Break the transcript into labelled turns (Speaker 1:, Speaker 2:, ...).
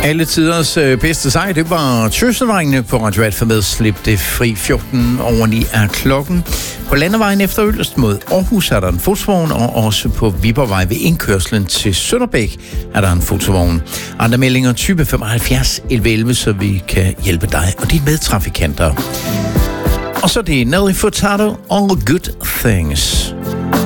Speaker 1: Alle tiders bedste sejr, det var Tøsedrengene på Radio Alfa med Slip det fri. 8:14 er klokken. På landevejen efter Ølst mod Aarhus er der en fotovogn, og også på Viborgvej ved indkørslen til Sønderbæk er der en fotovogn. Andre meldinger type 75 1111, så vi kan hjælpe dig og dine medtrafikanter. Og så det er Nelly Furtado, All Good Things.